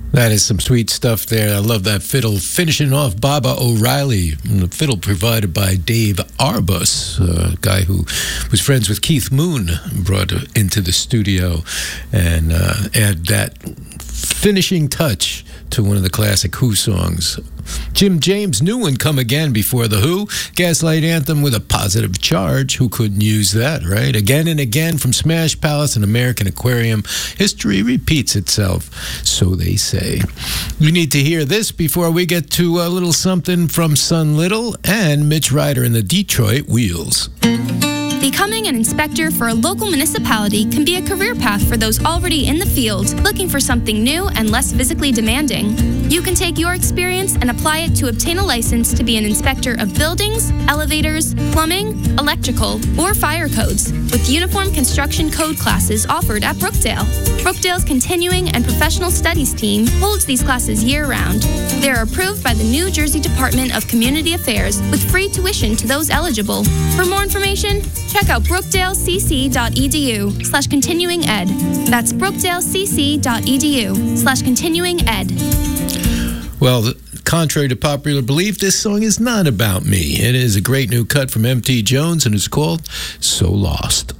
That is some sweet stuff there. I love that fiddle. Finishing off Baba O'Reilly, the fiddle provided by Dave Arbus, a guy who was friends with Keith Moon, brought into the studio and add that finishing touch to one of the classic Who songs. Jim James' new one, Come Again, before The Who. Gaslight Anthem with a positive charge. Who couldn't use that, right? Again and Again from Smash Palace and American Aquarium. History repeats itself, so they say. You need to hear this before we get to a little something from Sun Little and Mitch Ryder and the Detroit Wheels. Becoming an inspector for a local municipality can be a career path for those already in the field, looking for something new and less physically demanding. You can take your experience and apply it to obtain a license to be an inspector of buildings, elevators, plumbing, electrical, or fire codes, with uniform construction code classes offered at Brookdale. Brookdale's Continuing and Professional Studies team holds these classes year-round. They are approved by the New Jersey Department of Community Affairs with free tuition to those eligible. For more information, check out brookdalecc.edu/continuing-ed. That's brookdalecc.edu/continuing-ed. Well, contrary to popular belief, this song is not about me. It is a great new cut from M.T. Jones, and it's called So Lost.